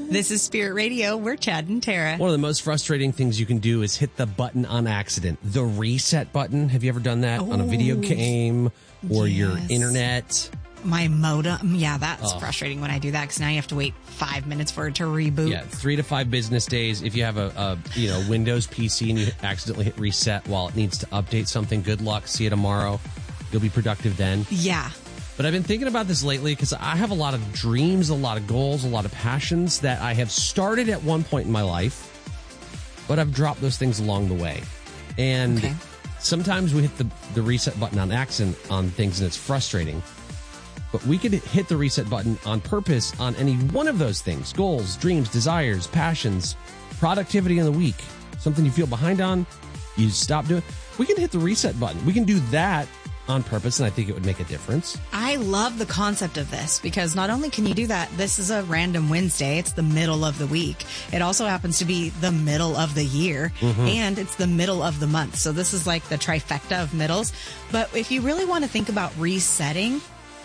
This is Spirit Radio. We're Chad and Tara. One of the most frustrating ththings you can do is hit the button on accident. The reset button. Have you ever done that on a video game or your internet? My modem. Yeah, that's frustrating when I do that because now you have to wait 5 minutes for it to reboot. Yeah, 3 to 5 business days. If you have a Windows PC and you accidentally hit reset while it needs to update something, good luck. See you tomorrow. You'll be productive then. Yeah. But I've been thinking about this lately because I have a lot of dreams, a lot of goals, a lot of passions that I have started at one point in my life, but I've dropped those things along the way. And sometimes we hit the reset button on accident on things and it's frustrating. But we could hit the reset button on purpose on any one of those things: goals, dreams, desires, passions, productivity in the week, something you feel behind on, you stop doing. We can hit the reset button. We can do that on purpose, and I think it would make a difference. I love the concept of this because not only can you do that, this is a random Wednesday. It's the middle of the week. It also happens to be the middle of the year, and it's the middle of the month. So this is like the trifecta of middles. But if you really want to think about resetting,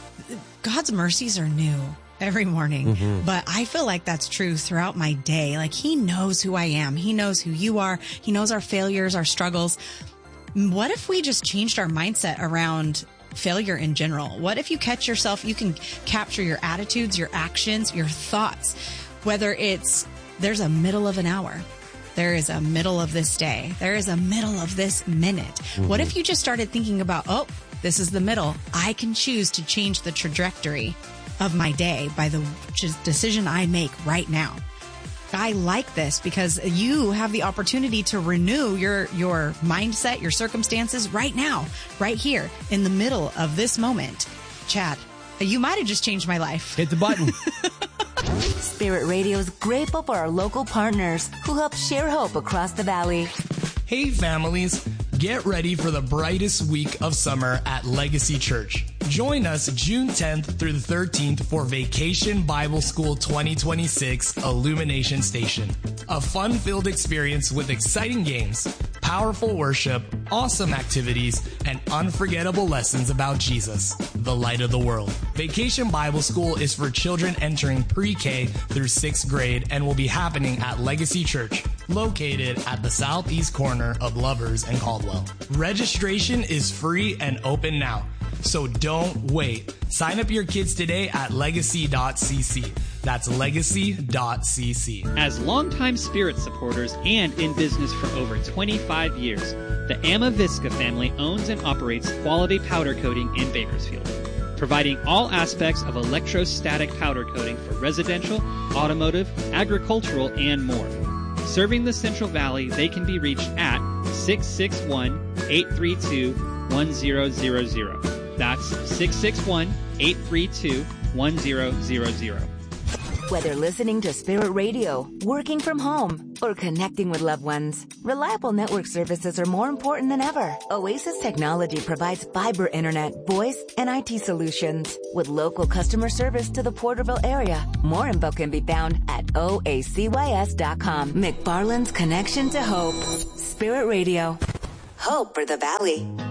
God's mercies are new every morning. But I feel like that's true throughout my day. Like He knows who I am. He knows who you are. He knows our failures, our struggles. What if we just changed our mindset around failure in general? What if you catch yourself, you can capture your attitudes, your actions, your thoughts, whether it's there's a middle of an hour, there is a middle of this day, there is a middle of this minute. What if you just started thinking about, this is the middle. I can choose to change the trajectory of my day by the decision I make right now. I like this because you have the opportunity to renew your mindset, your circumstances right now, right here in the middle of this moment. Chad, you might have just changed my life. Hit the button. Spirit Radio is grateful for our local partners who help share hope across the valley. Hey families, get ready for the brightest week of summer at Legacy Church. Join us June 10th through the 13th for Vacation Bible School 2026 Illumination Station. A fun-filled experience with exciting games, powerful worship, awesome activities, and unforgettable lessons about Jesus, the light of the world. Vacation Bible School is for children entering pre-K through 6th grade and will be happening at Legacy Church, located at the southeast corner of Lovers and Caldwell. Registration is free and open now, so don't wait. Sign up your kids today at legacy.cc. That's legacy.cc. As longtime Spirit supporters and in business for over 25 years, the Amavisca family owns and operates Quality Powder Coating in Bakersfield, providing all aspects of electrostatic powder coating for residential, automotive, agricultural, and more. Serving the Central Valley, they can be reached at 661-832-1000. That's 661-832-1000. Whether listening to Spirit Radio, working from home, or connecting with loved ones, reliable network services are more important than ever. Oasis Technology provides fiber internet, voice, and IT solutions with local customer service to the Porterville area. More info can be found at oacys.com. McFarland's Connection to Hope. Spirit Radio. Hope for the Valley.